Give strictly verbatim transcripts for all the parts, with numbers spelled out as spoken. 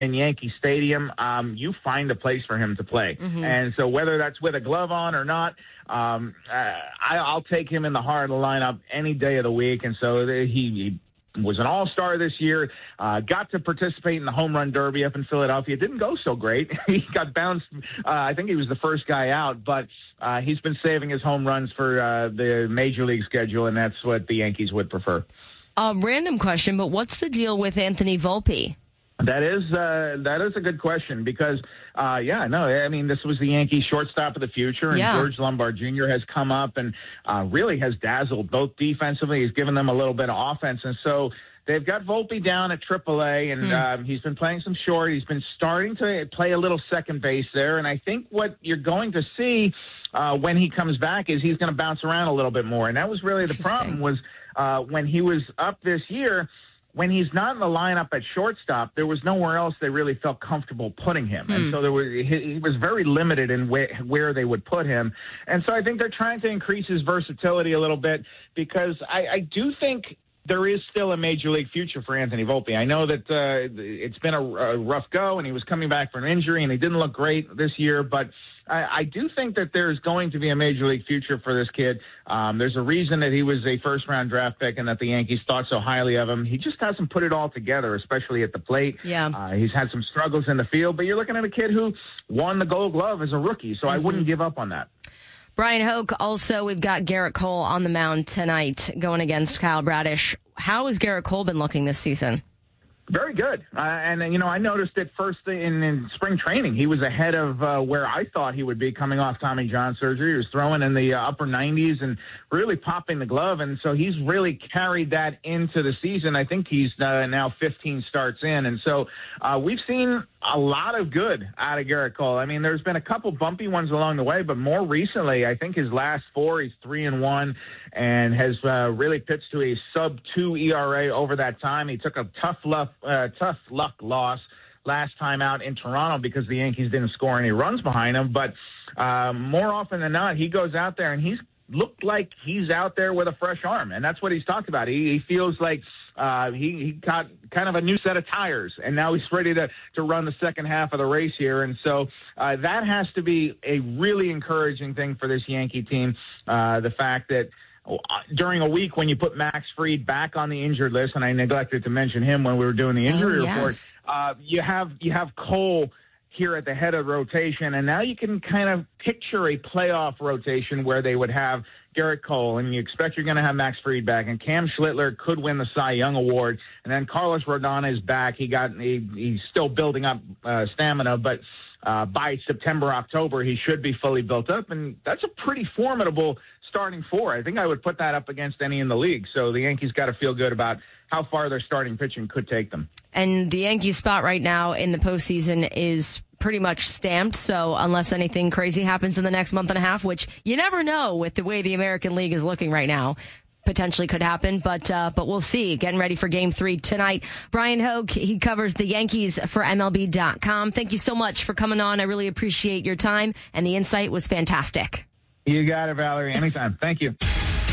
in Yankee Stadium, um, you find a place for him to play. Mm-hmm. And so whether that's with a glove on or not, um, uh, I, I'll take him in the heart of the lineup any day of the week. And so he, he was an all-star this year, uh, got to participate in the home run derby up in Philadelphia. It didn't go so great. He got bounced. Uh, I think he was the first guy out, but uh, he's been saving his home runs for uh, the Major League schedule, and that's what the Yankees would prefer. A random question, but what's the deal with Anthony Volpe? That is uh, that is a good question because, uh, yeah, no, I mean, this was the Yankees shortstop of the future, and yeah. George Lombard Junior has come up and uh, really has dazzled both defensively. He's given them a little bit of offense, and so they've got Volpe down at triple A, and mm. um, he's been playing some short. He's been starting to play a little second base there, and I think what you're going to see uh, when he comes back is he's going to bounce around a little bit more, and that was really the problem was uh, when he was up this year. When he's not in the lineup at shortstop, there was nowhere else they really felt comfortable putting him. Hmm. And so there was, he, he was very limited in where, where they would put him. And so I think they're trying to increase his versatility a little bit because I, I do think there is still a Major League future for Anthony Volpe. I know that uh, it's been a, a rough go, and he was coming back from an injury, and he didn't look great this year, but I, I do think that there's going to be a Major League future for this kid. Um, there's a reason that he was a first-round draft pick and that the Yankees thought so highly of him. He just hasn't put it all together, especially at the plate. Yeah. Uh, he's had some struggles in the field, but you're looking at a kid who won the Gold Glove as a rookie, so mm-hmm. I wouldn't give up on that. Brian Hoke, also, we've got Garrett Cole on the mound tonight going against Kyle Bradish. How has Garrett Cole been looking this season? Very good. Uh, and, you know, I noticed it first in, in spring training. He was ahead of uh, where I thought he would be coming off Tommy John surgery. He was throwing in the uh, upper nineties and really popping the glove. And so he's really carried that into the season. I think he's uh, now fifteen starts in. And so uh, we've seen a lot of good out of Garrett Cole. I mean, there's been a couple bumpy ones along the way, but more recently, I think his last four, he's three and one and has uh, really pitched to a sub two E R A over that time. He took a tough luck, uh, tough luck loss last time out in Toronto because the Yankees didn't score any runs behind him. But uh, more often than not, he goes out there and he's looked like he's out there with a fresh arm. And that's what he's talked about. He, he feels like uh, he, he got kind of a new set of tires, and now he's ready to, to run the second half of the race here. And so uh, that has to be a really encouraging thing for this Yankee team, uh, the fact that during a week when you put Max Fried back on the injured list, and I neglected to mention him when we were doing the injury oh, yes. report, uh, you have you have Cole here at the head of the rotation, and now you can kind of picture a playoff rotation where they would have Garrett Cole, and you expect you're going to have Max Fried back, and Cam Schlittler could win the Cy Young Award, and then Carlos Rodon is back. He got he, he's still building up uh, stamina, but uh, by September, October, he should be fully built up, and that's a pretty formidable starting four. I think I would put that up against any in the league. So the Yankees got to feel good about how far their starting pitching could take them. And the Yankees spot right now in the postseason is pretty much stamped. So unless anything crazy happens in the next month and a half, which you never know with the way the American League is looking right now, potentially could happen, but uh, but we'll see. Getting ready for game three tonight. Brian Hoke, he covers the Yankees for M L B dot com. Thank you so much for coming on. I really appreciate your time, and the insight was fantastic. You got it, Valerie. Anytime. Thank you.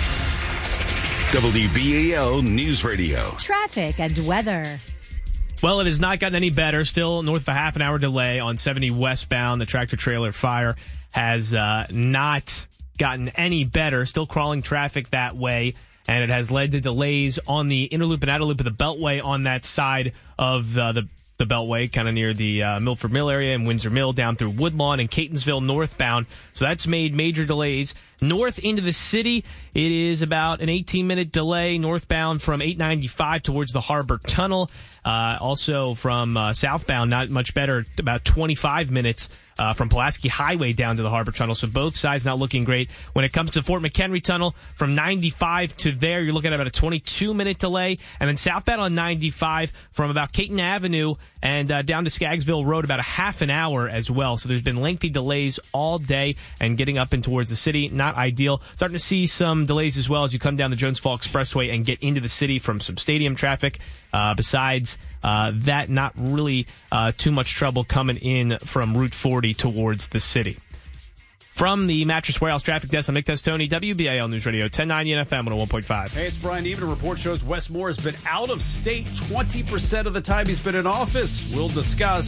W B A L News Radio. Traffic and weather. Well, it has not gotten any better. Still north of a half an hour delay on seventy westbound. The tractor-trailer fire has uh, not gotten any better. Still crawling traffic that way, and it has led to delays on the inner loop and outer loop of the Beltway on that side of uh, the the Beltway, kind of near the uh, Milford Mill area and Windsor Mill down through Woodlawn and Catonsville northbound. So that's made major delays. North into the city, it is about an eighteen-minute delay northbound from eight ninety-five towards the Harbor Tunnel. Uh, also from uh, southbound, not much better, about twenty-five minutes uh, from Pulaski Highway down to the Harbor Tunnel. So both sides not looking great. When it comes to Fort McHenry Tunnel, from ninety-five to there, you're looking at about a twenty-two-minute delay. And then southbound on ninety-five from about Caton Avenue and uh, down to Skaggsville Road, about a half an hour as well. So there's been lengthy delays all day and getting up and towards the city. Not ideal. Starting to see some delays as well as you come down the Jones Fall Expressway and get into the city from some stadium traffic. Uh, besides uh, that, not really uh, too much trouble coming in from Route forty towards the city. From the Mattress Warehouse Traffic Desk, I'm Nick Testoni, W B A L News Radio, ten ninety N F M, one oh one point five. Hey, it's Brian Even. A report shows Wes Moore has been out of state twenty percent of the time he's been in office. We'll discuss.